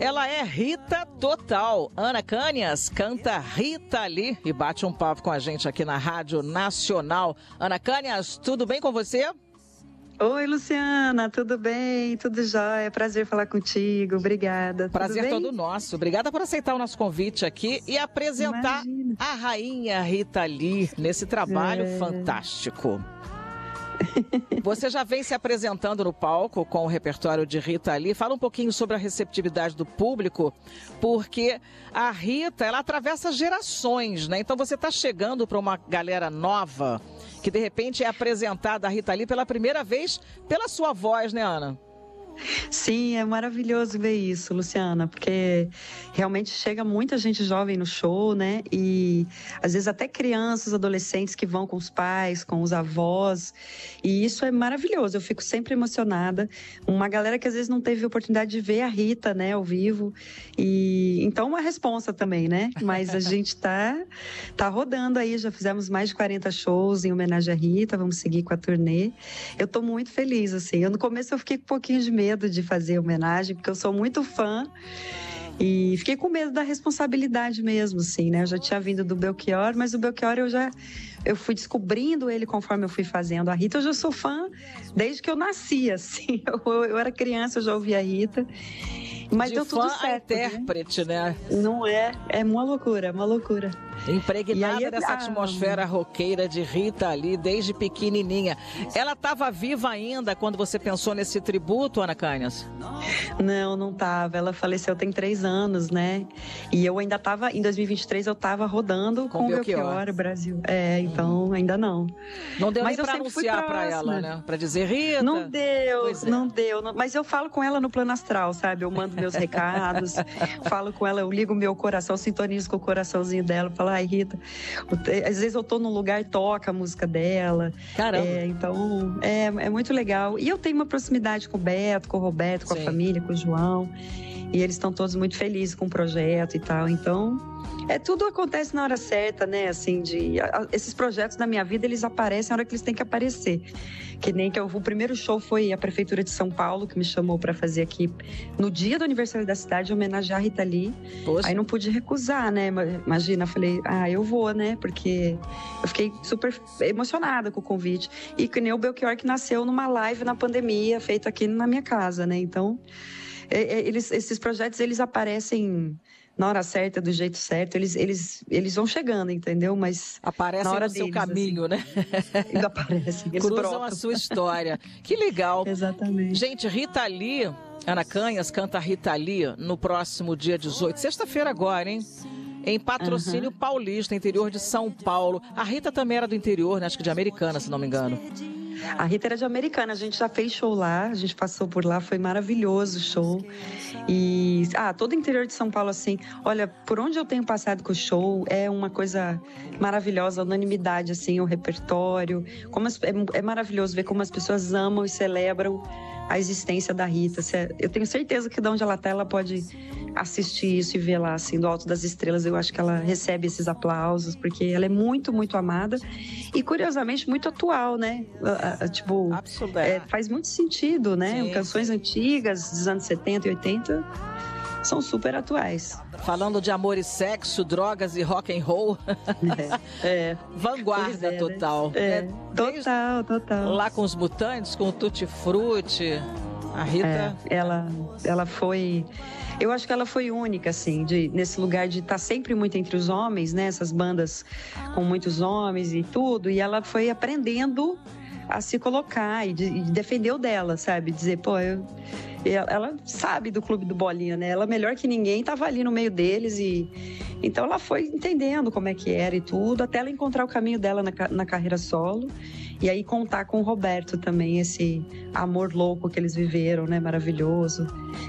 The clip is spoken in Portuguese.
Ela é Rita total. Ana Canhas canta Rita Lee e bate um papo com a gente aqui na Rádio Nacional. Ana Canhas, tudo bem com você? Oi, Luciana, tudo bem? Tudo jóia? Prazer falar contigo, obrigada. Prazer todo nosso. Obrigada por aceitar o nosso convite aqui e apresentar a rainha Rita Lee nesse trabalho fantástico. Você já vem se apresentando no palco com o repertório de Rita Lee. Fala um pouquinho sobre a receptividade do público, porque a Rita, ela atravessa gerações, né? Então você está chegando para uma galera nova que de repente é apresentada a Rita Lee pela primeira vez pela sua voz, né, Ana? Sim, é maravilhoso ver isso, Luciana, porque realmente chega muita gente jovem no show, né? E às vezes até crianças, adolescentes que vão com os pais, com os avós. E isso é maravilhoso, eu fico sempre emocionada. Uma galera que às vezes não teve oportunidade de ver a Rita, né, ao vivo. E então uma responsa também, né? Mas a gente tá rodando aí, já fizemos mais de 40 shows em homenagem à Rita, vamos seguir com a turnê. Eu tô muito feliz, assim. No começo eu fiquei com um pouquinho de medo de fazer homenagem, porque eu sou muito fã e fiquei com medo da responsabilidade mesmo, assim, né? Eu já tinha vindo do Belchior, mas o Belchior eu fui descobrindo ele conforme eu fui fazendo. A Rita eu já sou fã desde que eu nasci, assim. Eu era criança, eu já ouvia a Rita. Mas de deu tudo fã certo. A intérprete, né? Não é? É uma loucura, é uma loucura. Impregnada dessa atmosfera roqueira de Rita Lee desde pequenininha. Ela estava viva ainda quando você pensou nesse tributo, Ana Canhas? Não estava. Ela faleceu tem 3 anos, né? E eu ainda estava, em 2023, eu estava rodando com o Belchior, o Brasil. Então ainda não. Não deu nem para anunciar para ela, né? Para dizer Rita? Não deu. Mas eu falo com ela no plano astral, sabe? Eu mando meus recados, falo com ela, eu ligo o meu coração, sintonizo com o coraçãozinho dela, falo, ai, Rita, às vezes eu tô num lugar, toca a música dela. Caramba. Então, é muito legal. E eu tenho uma proximidade com o Beto, com o Roberto, com a família, com o João. E eles estão todos muito felizes com o projeto e tal. Então, tudo acontece na hora certa, né? Assim, esses projetos na minha vida, eles aparecem na hora que eles têm que aparecer. Que nem o primeiro show foi a Prefeitura de São Paulo, que me chamou para fazer aqui no dia do aniversário da cidade, homenagear a Rita Lee. Poxa. Aí não pude recusar, né? Imagina, eu falei, eu vou, né? Porque eu fiquei super emocionada com o convite. E que nem o Belchior, que nasceu numa live na pandemia, feita aqui na minha casa, né? Então, esses projetos, eles aparecem na hora certa, do jeito certo, eles vão chegando, entendeu? Mas aparecem na hora no seu caminho, assim, né? Eles aparecem, eles cruzam brotam. a sua história. Que legal. Exatamente. Gente, Rita Lee, Ana Canhas canta Rita Lee no próximo dia 18, sexta-feira agora, hein? Em Patrocínio Paulista, interior de São Paulo. A Rita também era do interior, né? Acho que de Americana, se não me engano. A Rita era de Americana, a gente já fez show lá, a gente passou por lá, foi maravilhoso o show. E, todo o interior de São Paulo, assim, olha, por onde eu tenho passado com o show, é uma coisa maravilhosa, a unanimidade, assim, o repertório. É maravilhoso ver como as pessoas amam e celebram a existência da Rita. Eu tenho certeza que de onde ela tá, ela pode assistir isso e ver lá, assim, do alto das estrelas. Eu acho que ela recebe esses aplausos, porque ela é muito, muito amada e, curiosamente, muito atual, né? Faz muito sentido, né? Sim. Canções antigas dos anos 70 e 80 são super atuais. Falando de amor e sexo, drogas e rock and roll. Vanguarda total. Né? Total. Lá com os Mutantes, com o Tutti Frutti. A Rita... Ela foi... Eu acho que ela foi única, assim, nesse lugar de estar sempre muito entre os homens, né? Essas bandas com muitos homens e tudo. E ela foi aprendendo a se colocar e defender o dela, sabe? Dizer, ela sabe do Clube do Bolinha, né? Ela, melhor que ninguém, estava ali no meio deles então ela foi entendendo como é que era e tudo, até ela encontrar o caminho dela na carreira solo. E aí contar com o Roberto também, esse amor louco que eles viveram, né? Maravilhoso.